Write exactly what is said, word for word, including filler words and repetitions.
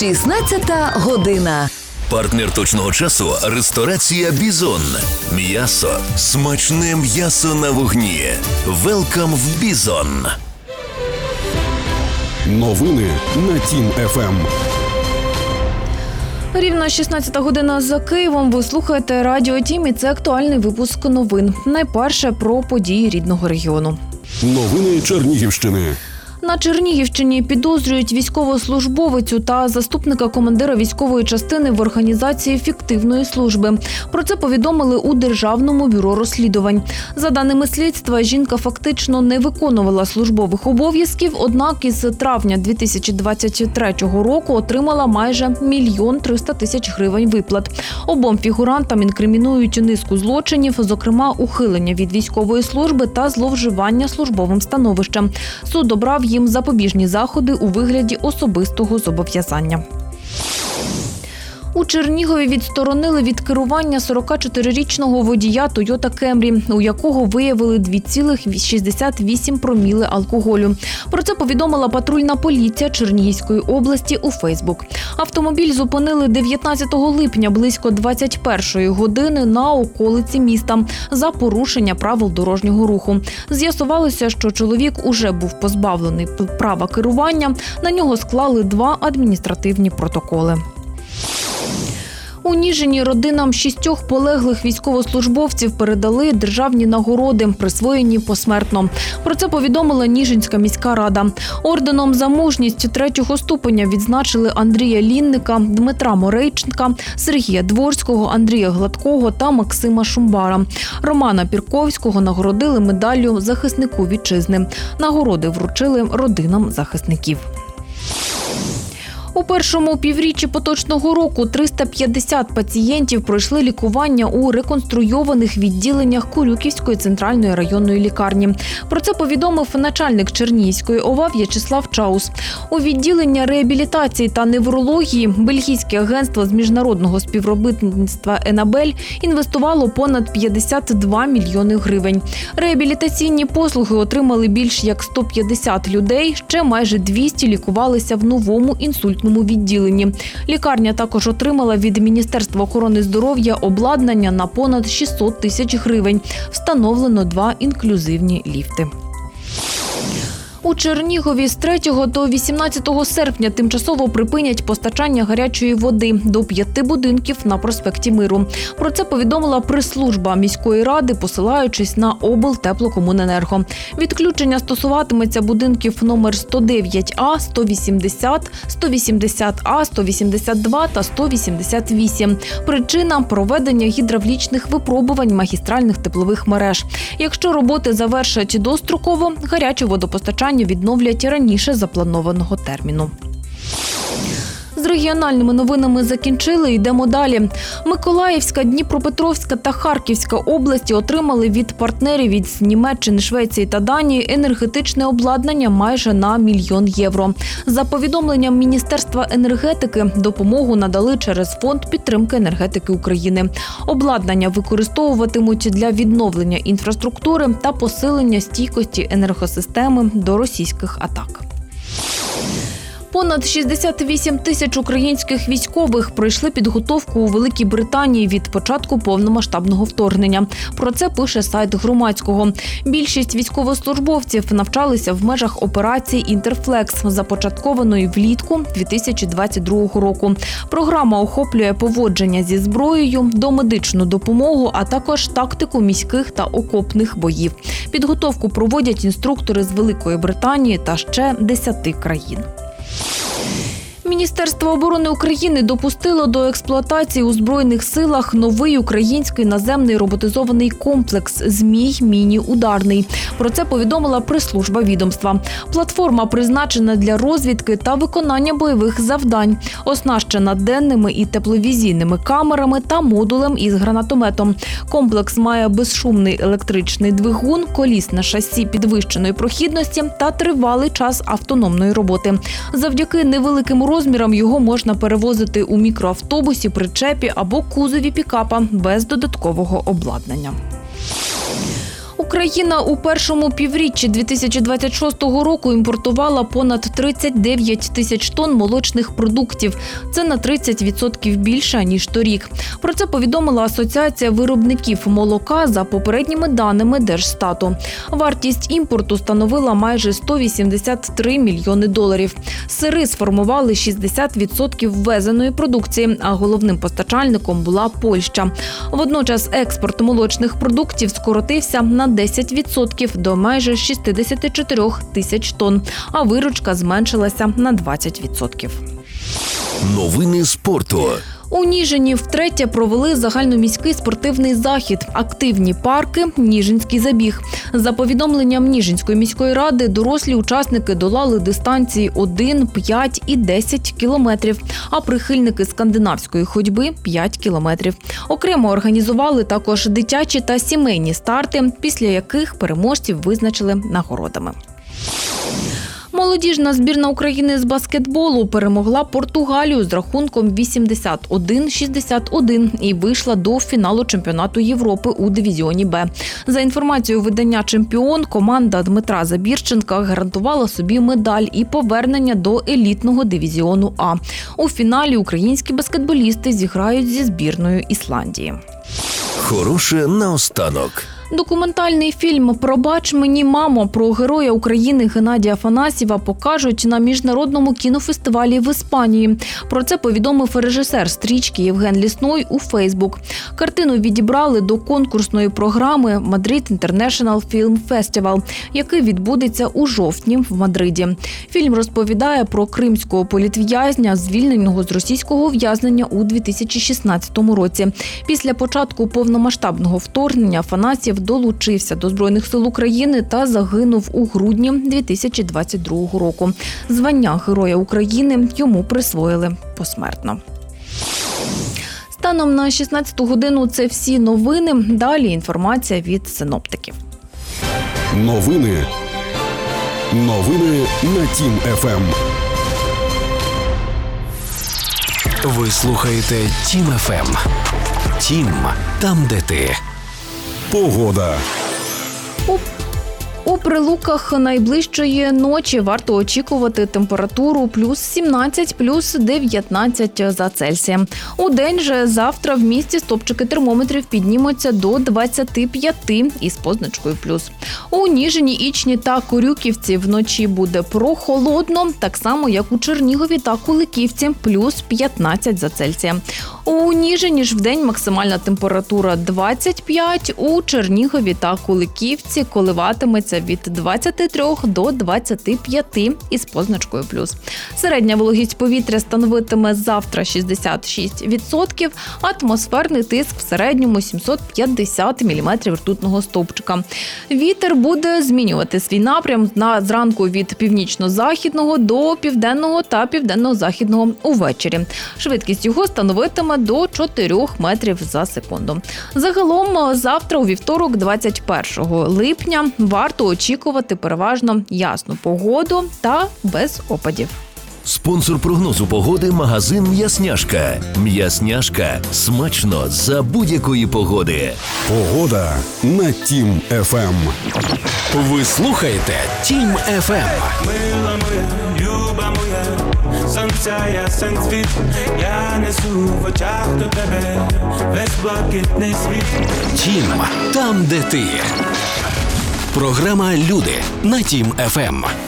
шістнадцята година. Партнер точного часу – ресторація «Бізон». М'ясо. Смачне м'ясо на вогні. Велкам в «Бізон». Новини на Тім еф ем. Рівно шістнадцята година за Києвом. Ви слухаєте Радіо Тім, і це актуальний випуск новин. Найперше про події рідного регіону. Новини Чернігівщини. На Чернігівщині підозрюють військовослужбовицю та заступника командира військової частини в організації фіктивної служби. Про це повідомили у Державному бюро розслідувань. За даними слідства, жінка фактично не виконувала службових обов'язків, однак із травня дві тисячі двадцять третього року отримала майже мільйон триста тисяч гривень виплат. Обом фігурантам інкримінують низку злочинів, зокрема ухилення від військової служби та зловживання службовим становищем. Суд обрав їм запобіжні заходи у вигляді особистого зобов'язання. У Чернігові відсторонили від керування сорокачотирирічного водія Toyota Camry, у якого виявили два цілих шістдесят вісім проміли алкоголю. Про це повідомила патрульна поліція Чернігівської області у Фейсбук. Автомобіль зупинили дев'ятнадцятого липня близько двадцять першої години на околиці міста за порушення правил дорожнього руху. З'ясувалося, що чоловік уже був позбавлений права керування. На нього склали два адміністративні протоколи. У Ніжині родинам шістьох полеглих військовослужбовців передали державні нагороди, присвоєні посмертно. Про це повідомила Ніжинська міська рада. Орденом за мужність третього ступеня відзначили Андрія Лінника, Дмитра Морейченка, Сергія Дворського, Андрія Гладкого та Максима Шумбара. Романа Пірковського нагородили медаллю захиснику вітчизни. Нагороди вручили родинам захисників. У першому півріччі поточного року триста п'ятдесят пацієнтів пройшли лікування у реконструйованих відділеннях Курюківської центральної районної лікарні. Про це повідомив начальник Чернігівської ОВА В'ячеслав Чаус. У відділення реабілітації та неврології бельгійське агентство з міжнародного співробітництва «Енабель» інвестувало понад п'ятдесят два мільйони гривень. Реабілітаційні послуги отримали більш як сто п'ятдесят людей, ще майже двісті лікувалися в новому інсультному відділенні. Лікарня також отримала від Міністерства охорони здоров'я обладнання на понад шістсот тисяч гривень. Встановлено два інклюзивні ліфти. У Чернігові з третього до вісімнадцятого серпня тимчасово припинять постачання гарячої води до п'яти будинків на проспекті Миру. Про це повідомила прес-служба міської ради, посилаючись на облтеплокомуненерго. Відключення стосуватиметься будинків номер сто дев'ять А, сто вісімдесят, сто вісімдесят А, сто вісімдесят два та сто вісімдесят вісім. Причина – проведення гідравлічних випробувань магістральних теплових мереж. Якщо роботи завершать достроково, гаряче водопостачання відновлять раніше запланованого терміну. З регіональними новинами закінчили, йдемо далі. Миколаївська, Дніпропетровська та Харківська області отримали від партнерів із Німеччини, Швеції та Данії енергетичне обладнання майже на мільйон євро. За повідомленням Міністерства енергетики, допомогу надали через Фонд підтримки енергетики України. Обладнання використовуватимуть для відновлення інфраструктури та посилення стійкості енергосистеми до російських атак. Понад шістдесят вісім тисяч українських військових пройшли підготовку у Великій Британії від початку повномасштабного вторгнення. Про це пише сайт Громадського. Більшість військовослужбовців навчалися в межах операції «Інтерфлекс», започаткованої влітку дві тисячі двадцять другого року. Програма охоплює поводження зі зброєю, домедичну допомогу, а також тактику міських та окопних боїв. Підготовку проводять інструктори з Великої Британії та ще десяти країн. Міністерство оборони України допустило до експлуатації у Збройних силах новий український наземний роботизований комплекс «Змій Міні-Ударний». Про це повідомила прес-служба відомства. Платформа призначена для розвідки та виконання бойових завдань. Оснащена денними і тепловізійними камерами та модулем із гранатометом. Комплекс має безшумний електричний двигун, колісне шасі підвищеної прохідності та тривалий час автономної роботи. Завдяки невеликим розмірам його можна перевозити у мікроавтобусі, причепі або кузові пікапа без додаткового обладнання. Україна у першому півріччі дві тисячі двадцять шостого року імпортувала понад тридцять дев'ять тисяч тонн молочних продуктів. Це на тридцять відсотків більше, ніж торік. Про це повідомила Асоціація виробників молока за попередніми даними Держстату. Вартість імпорту становила майже сто вісімдесят три мільйони доларів. Сири сформували шістдесят відсотків ввезеної продукції, а головним постачальником була Польща. Водночас експорт молочних продуктів скоротився на десять відсотків до майже шістдесят чотири тисяч тонн, а виручка зменшилася на двадцять відсотків. Новини спорту. У Ніжині втретє провели загальноміський спортивний захід «Активні парки. Ніжинський забіг». За повідомленням Ніжинської міської ради, дорослі учасники долали дистанції один, п'ять і десять кілометрів, а прихильники скандинавської ходьби – п'ять кілометрів. Окремо організували також дитячі та сімейні старти, після яких переможців визначили нагородами. Молодіжна збірна України з баскетболу перемогла Португалію з рахунком вісімдесят один шістдесят один і вийшла до фіналу чемпіонату Європи у дивізіоні Б. За інформацією видання «Чемпіон», команда Дмитра Забірченка гарантувала собі медаль і повернення до елітного дивізіону А. У фіналі українські баскетболісти зіграють зі збірною Ісландії. Хороше наостанок. Документальний фільм «Пробач мені, мамо» про героя України Геннадія Афанасьєва покажуть на міжнародному кінофестивалі в Іспанії. Про це повідомив режисер стрічки Євген Лісной у Фейсбук. Картину відібрали до конкурсної програми «Madrid International Film Festival», який відбудеться у жовтні в Мадриді. Фільм розповідає про кримського політв'язня, звільненого з російського ув'язнення у дві тисячі шістнадцятому році. Після початку повномасштабного вторгнення Афанасьєв долучився до Збройних сил України та загинув у грудні дві тисячі двадцять другого року. Звання Героя України йому присвоїли посмертно. Станом на шістнадцяту годину це всі новини. Далі інформація від синоптиків. Новини. Новини на Тім еф ем. Ви слухаєте Тім еф ем. Тім – там, де ти. Погода. У, у Прилуках найближчої ночі варто очікувати температуру плюс сімнадцять, плюс дев'ятнадцять за Цельсієм. У день же завтра в місті стопчики термометрів піднімуться до двадцяти п'яти із позначкою плюс. У Ніжині, Ічні та Корюківці вночі буде прохолодно, так само як у Чернігові та Куликівці плюс п'ятнадцять за Цельсієм. У Ніжині ж вдень максимальна температура двадцять п'ять, у Чернігові та Куликівці коливатиметься від двадцяти трьох до двадцяти п'яти із позначкою плюс. Середня вологість повітря становитиме завтра шістдесят шість відсотків, атмосферний тиск в середньому сімсот п'ятдесят міліметрів ртутного стовпчика. Вітер буде змінювати свій напрям на зранку від північно-західного до південного та південно-західного увечері. Швидкість його становитиме до чотирьох метрів за секунду. Загалом завтра у вівторок, двадцять першого липня, варто очікувати переважно ясну погоду та без опадів. Спонсор прогнозу погоди – магазин «М'ясняшка». «М'ясняшка» – смачно за будь-якої погоди. Погода на Тім еф ем. Ви слухаєте Тім еф ем. Мила моя, люба моя, сонця ясен світ, я несу в очах до тебе весь блакитний світ. Тім – там, де ти. Програма «Люди» на Тім еф ем.